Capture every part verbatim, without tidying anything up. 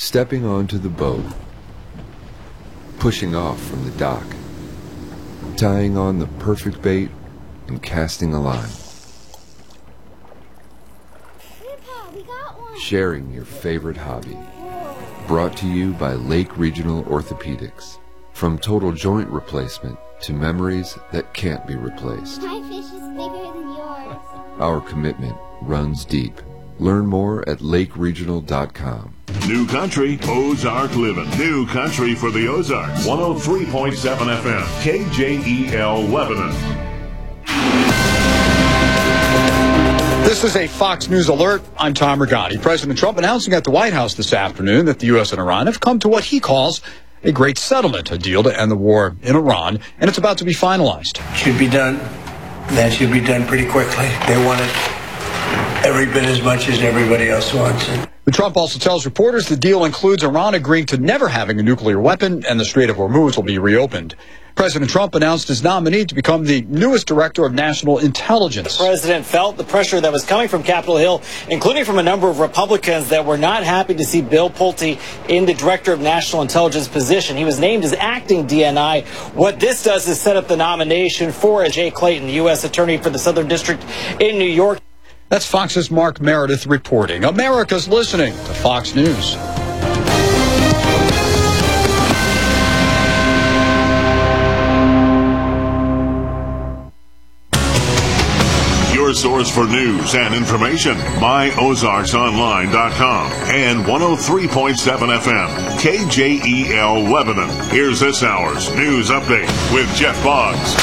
Stepping onto the boat, pushing off from the dock, tying on the perfect bait, and casting a line. Grandpa, we got one. Sharing your favorite hobby. Brought to you by Lake Regional Orthopedics. From total joint replacement to memories that can't be replaced. My fish is bigger than yours. Our commitment runs deep. Learn more at lake regional dot com. New Country, Ozark Living. New Country for the Ozarks. one oh three point seven F M, K J E L Lebanon. This is a Fox News alert. I'm Tom Rigotti. President Trump announcing at the White House this afternoon that the U S and Iran have come to what he calls a great settlement, a deal to end the war in Iran, and it's about to be finalized. Should be done. That should be done pretty quickly. They want it every bit as much as everybody else wants it. But Trump also tells reporters the deal includes Iran agreeing to never having a nuclear weapon, and the Strait of Hormuz will be reopened. President Trump announced his nominee to become the newest director of national intelligence. The president felt the pressure that was coming from Capitol Hill, including from a number of Republicans that were not happy to see Bill Pulte in the director of national intelligence position. He was named as acting D N I. What this does is set up the nomination for Jay Clayton, the U S attorney for the Southern District in New York. That's Fox's Mark Meredith reporting. America's listening to Fox News. Your source for news and information, my ozarks online dot com and one oh three point seven F M, K J E L Lebanon. Here's this hour's news update with Jeff Boggs.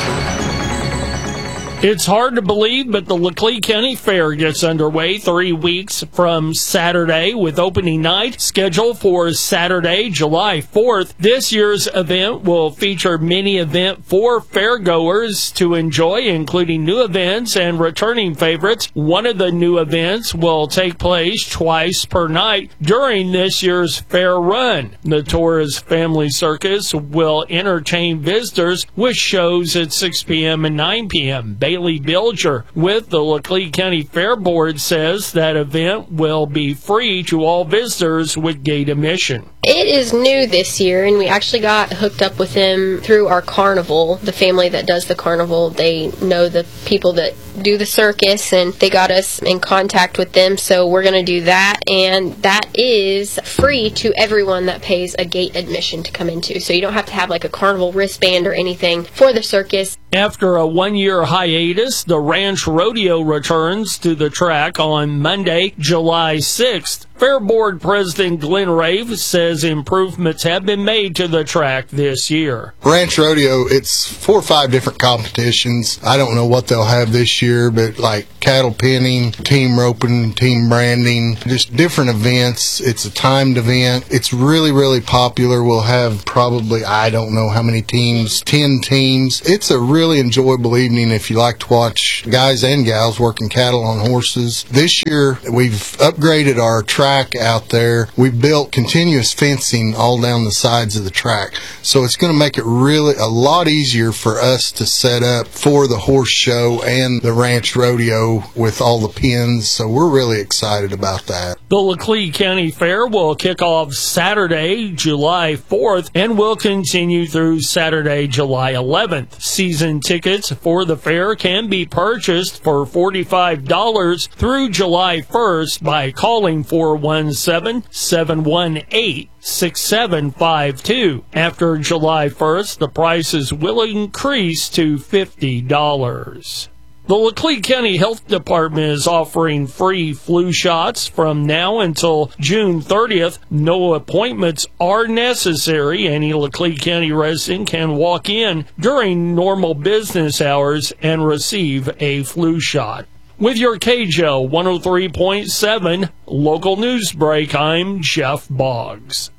It's hard to believe, but the Laclede County Fair gets underway three weeks from Saturday, with opening night scheduled for Saturday, July fourth. This year's event will feature many events for fairgoers to enjoy, including new events and returning favorites. One of the new events will take place twice per night during this year's fair run. The Torres Family Circus will entertain visitors with shows at six p.m. and nine p.m. Bailey Bilger with the Laclede County Fair Board says that event will be free to all visitors with gate admission. It is new this year, and we actually got hooked up with them through our carnival. The family that does the carnival, they know the people that do the circus, and they got us in contact with them, so we're going to do that, and that is free to everyone that pays a gate admission to come into, so you don't have to have like a carnival wristband or anything for the circus. After a one-year hiatus, the Ranch Rodeo returns to the track on Monday, July sixth. Fair Board President Glenn Rave says improvements have been made to the track this year. Ranch Rodeo, it's four or five different competitions. I don't know what they'll have this year, but like cattle penning, team roping, team branding, just different events. It's a timed event. It's really, really popular. We'll have probably, I don't know how many teams, ten teams. It's a really enjoyable evening if you like to watch guys and gals working cattle on horses. This year, we've upgraded our track out there. We built continuous fencing all down the sides of the track, so it's going to make it really a lot easier for us to set up for the horse show and the ranch rodeo with all the pins, so we're really excited about that. The Laclede County Fair will kick off Saturday, July fourth, and will continue through Saturday, July eleventh. Season tickets for the fair can be purchased for forty-five dollars through July first by calling four one seven, seven one eight, six seven five two. After July first, the prices will increase to fifty dollars. The Laclede County Health Department is offering free flu shots from now until June thirtieth. No appointments are necessary. Any Laclede County resident can walk in during normal business hours and receive a flu shot. With your K J L one oh three point seven local news break, I'm Jeff Boggs.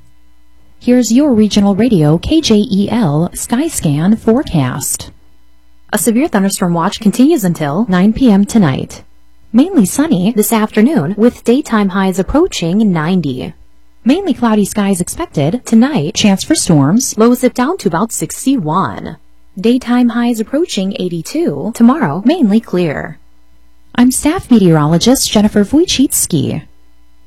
Here's your regional radio K J E L Skyscan forecast. A severe thunderstorm watch continues until nine p.m. tonight. Mainly sunny this afternoon with daytime highs approaching ninety. Mainly cloudy skies expected tonight. Chance for storms. Lows it down to about sixty-one. Daytime highs approaching eighty-two. Tomorrow, mainly clear. I'm staff meteorologist Jennifer Wojcicki. Current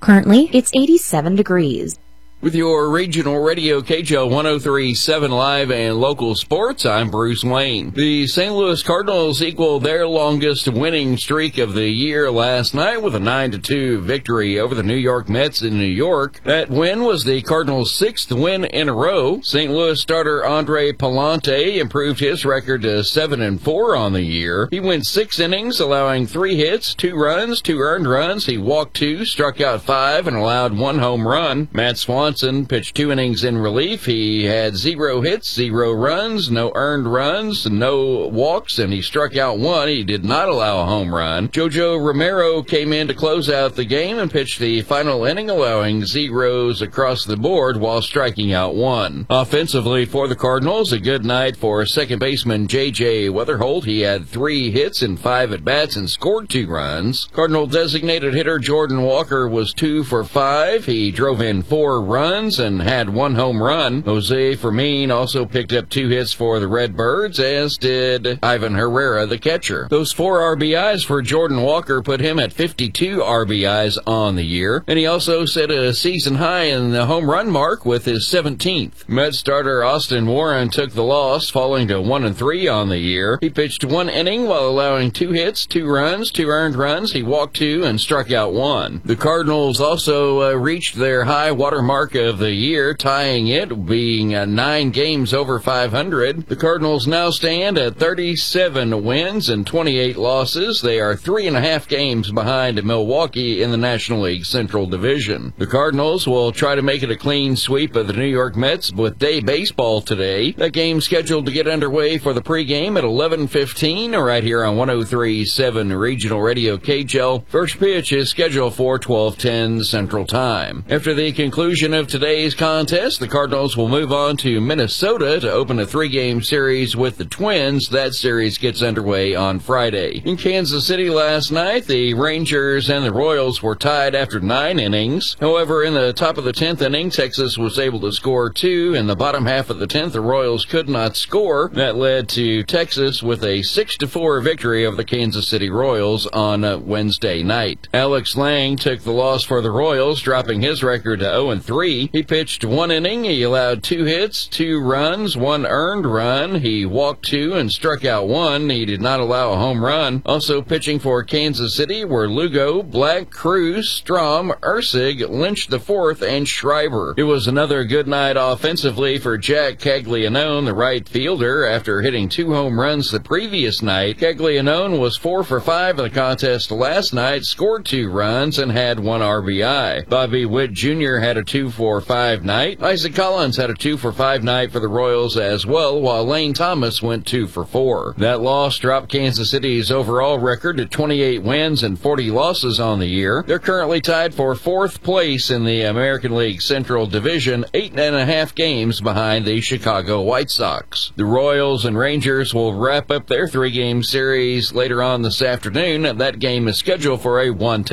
Currently, it's eighty-seven degrees. With your regional radio K J L one oh three point seven live and local sports, I'm Bruce Wayne. The Saint Louis Cardinals equaled their longest winning streak of the year last night with a nine to two victory over the New York Mets in New York. That win was the Cardinals' sixth win in a row. Saint Louis starter Andre Palante improved his record to seven and four on the year. He went six innings, allowing three hits, two runs, two earned runs. He walked two, struck out five, and allowed one home run. Matt Swanson pitched two innings in relief. He had zero hits, zero runs, no earned runs, no walks, and he struck out one. He did not allow a home run. Jojo Romero came in to close out the game and pitched the final inning, allowing zeros across the board while striking out one. Offensively for the Cardinals, a good night for second baseman J J Weatherholt. He had three hits and five at-bats and scored two runs. Cardinal designated hitter Jordan Walker was two for five. He drove in four runs. and had one home run. Jose Fermin also picked up two hits for the Redbirds, as did Ivan Herrera, the catcher. Those four R B Is for Jordan Walker put him at fifty-two R B Is on the year, and he also set a season high in the home run mark with his seventeenth. Mets starter Austin Warren took the loss, falling to one and three on the year. He pitched one inning while allowing two hits, two runs, two earned runs. He walked two and struck out one. The Cardinals also uh, reached their high water mark of the year, tying it, being uh, nine games over five hundred. The Cardinals now stand at thirty-seven wins and twenty-eight losses. They are three and a half games behind Milwaukee in the National League Central Division. The Cardinals will try to make it a clean sweep of the New York Mets with day baseball today. That game scheduled to get underway for the pregame at eleven fifteen right here on one oh three point seven Regional Radio K J L. First pitch is scheduled for twelve ten Central Time. After the conclusion of today's contest, the Cardinals will move on to Minnesota to open a three-game series with the Twins. That series gets underway on Friday. In Kansas City last night, the Rangers and the Royals were tied after nine innings. However, in the top of the tenth inning, Texas was able to score two. In the bottom half of the tenth, the Royals could not score. That led to Texas with a six to four victory over the Kansas City Royals on uh, Wednesday night. Alex Lang took the loss for the Royals, dropping his record to oh and three. He pitched one inning. He allowed two hits, two runs, one earned run. He walked two and struck out one. He did not allow a home run. Also pitching for Kansas City were Lugo, Black, Cruz, Strom, Ursig, Lynch the fourth, and Schreiber. It was another good night offensively for Jack Caglianone, the right fielder. After hitting two home runs the previous night, Caglianone was four for five in the contest last night, scored two runs, and had one R B I. Bobby Witt Junior had a two for five night. Isaac Collins had a two for five night for the Royals as well, while Lane Thomas went two for four. That loss dropped Kansas City's overall record to twenty-eight wins and forty losses on the year. They're currently tied for fourth place in the American League Central Division, eight and a half games behind the Chicago White Sox. The Royals and Rangers will wrap up their three-game series later on this afternoon. That game is scheduled for a one ten